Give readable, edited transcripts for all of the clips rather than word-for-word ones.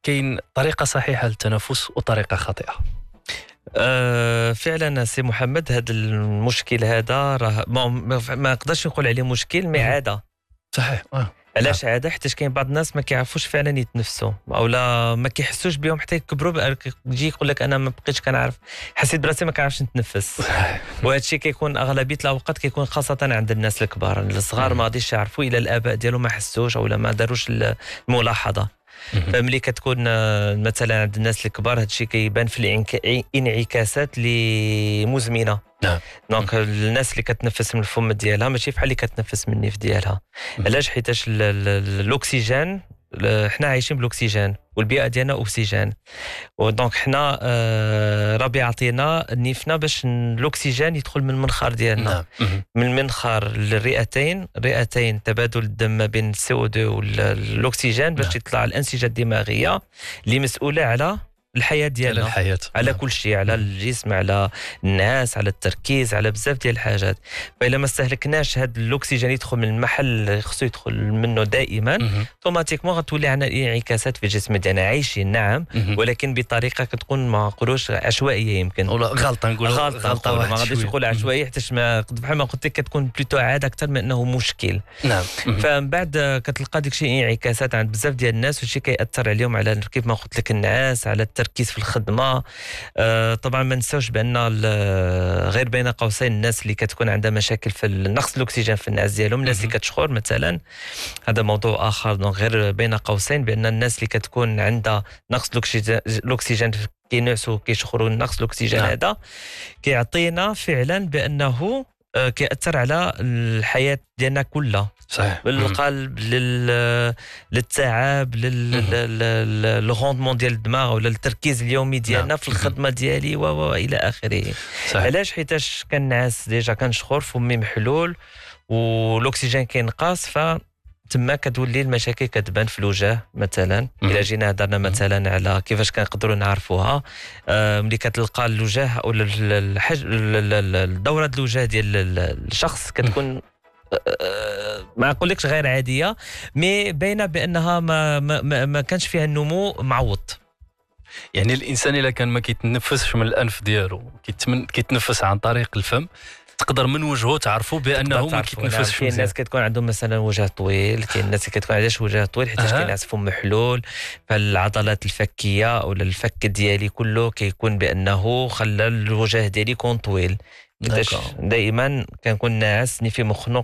كاين طريقه صحيحه للتنفس وطريقه خاطئه؟ فعلا سي محمد، هذا المشكل هذا راه ما نقدرش نقول عليه مشكل، مي عاده. صحيح. علاش عاده؟ حيت كاين بعض الناس ما كيعرفوش فعلا يتنفسوا، او لا ما كيحسوش بهم حتى يكبروا، يجي يقول لك انا ما بقيتش كنعرف، حسيت براسي ما كنعرفش نتنفس. وهذا الشيء كيكون اغلبيه الاوقات كيكون خاصه عند الناس الكبار. الصغار ما غاديش يعرفوا الا الاباء ديالهم ما حسوش او ما داروش الملاحظه. فملي كتكون مثلا عند الناس الكبار هذا الشيء كيبان في الانعكاسات اللي مزمنه. دونك الناس اللي كتنفس من الفم ديالها ماشي بحال اللي كتنفس من النيف ديالها. علاش؟ حيتاش الاكسجين، حنا عايشين بالاكسجين والبيئه ديالنا اكسجين، ودونك حنا ربي عطينا نيفنا باش الاكسجين يدخل من المنخار ديالنا. من المنخار للرئتين، الرئتين تبادل الدم ما بين CO2 والاكسجين باش يطلع الانسجه الدماغيه اللي مسؤوله على الحياه ديالنا، على الحياه، على كل شيء، على الجسم، على الناس، على التركيز، على بزاف ديال الحاجات. فإلا ما استهلكناش هذا الاكسجين يدخل من المحل اللي خصو يدخل منه دائما، اوتوماتيكمون غتولي عندنا انعكاسات في الجسم ديالنا. عايشين نعم، ولكن بطريقه كتكون ما نقولوش عشوائيه، يمكن ولا غلطه، نقول غلطه ما غاديش نقول عشوائيه، حيت بحال ما قلت لك كتكون بلوتو عاده اكثر من انه مشكل. نعم. فمن بعد كتلقى داك الشيء انعكاسات عند بزاف ديال الناس، والشيء كيأثر عليهم على كيف ما قلت لك النعاس، على التركيز في الخدمه. طبعا ما نساوش بان غير بين قوسين الناس اللي كتكون عندها مشاكل في نقص الاكسجين في النعاس ديالهم، الناس اللي كتشخر مثلا، هذا موضوع اخر. دونك غير بين قوسين بان الناس اللي كتكون عندها نقص الاكسجين كينعسوا كيشخروا، نقص الاكسجين هذا كيعطينا فعلا بانه كيأثر على الحياه ديالنا كلها. صحيح. للقلب، للتعب، للغوندمون ديال الدماغ ولا التركيز اليومي ديالنا في الخدمه ديالي الى اخره. علاش؟ حيتاش كنعس ديجا، كنشخر، فمي محلول والاكسجين كينقص، تما كتولي المشاكل كتبان في الوجه مثلا. الا جينا هضرنا مثلا على كيفاش كنقدروا نعرفوها، ملي كتلقى الوجه او الدوره الوجه ديال الشخص كتكون ما نقولكش غير عاديه، مي باينه بانها ما كانش فيها النمو معوض. يعني الانسان الا كان ما كيتنفسش من الانف ديالو، كيتنفس عن طريق الفم، تقدر من وجهه تعرفوا بانه ما كيتنفسش. كاين الناس كتكون عندهم مثلا وجه طويل، كاين الناس اللي كتكون عندهاش وجه طويل حيت كينعس فم محلول، فالعضلات الفكيه ولا الفك ديالي كله كيكون بانه خلى الوجه ديالي يكون طويل. دائما كنكون ناعس نيفي مخنوق،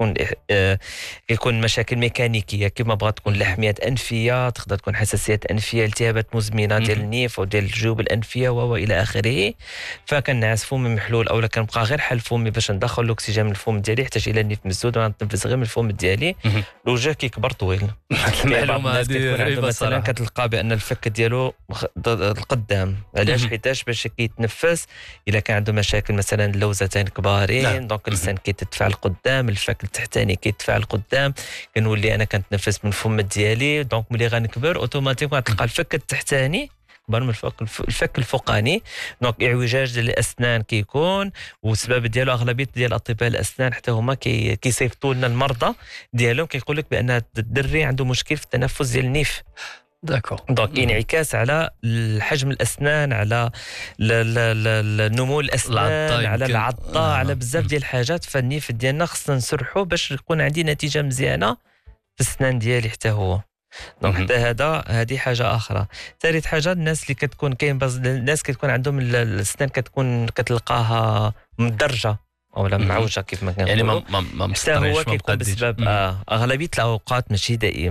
كيكون مشاكل ميكانيكيه كيف ما بغات تكون، لحميات انفيه، تقدر تكون حساسيات انفيه، التهابات مزمنه ديال النيف او ديال الجيوب الانفيه والى اخره. فكنعس فمي محلول او كنبقى غير حل فمي باش ندخل الاكسجين من الفم ديالي، حتى الى النيف مسدود وانا نتنفس غير من الفم ديالي، الوجه كيكبر طويل. المعلومه هذه غريبه مثلا كتلقى بان الفك ديالو القدام. علاش؟ حيتاش باش كيتنفس الا كان عنده مشاكل مثلا اللوزتين كبارين، دونك اللسان كيتدفع لقدام، الفك التحتاني كيتدفع لقدام، كنولي انا كنتنفس من الفم ديالي. دونك ملي غنكبر اوتوماتيكمون غتلقى الفك التحتاني كبر من الفك الفوقاني، دونك اعوجاج ديال الاسنان كيكون، والسبب ديالو اغلبيه ديال الاطباء الاسنان حتى هما كيصيفطوا لنا المرضى ديالهم، كيقول لك بان الدري عنده مشكل في التنفس ديال النيف. دونك انعكاس على حجم الاسنان، على نمو الاسنان، على العضه، على بزاف ديال الحاجات. فالنيف ديالنا خصنا نسرحو باش يكون عندي نتيجه مزيانه في السنان ديالي حتى هو. دونك حتى هذه حاجه اخرى. ثالث حاجه، الناس اللي كتكون كاين الناس كتكون عندهم الاسنان كتلقاها مدرجه او معوجه كيف ما كنقولوا، يعني ما حتى هو كيكون بسبب اغلبيه الاوقات ماشي دائما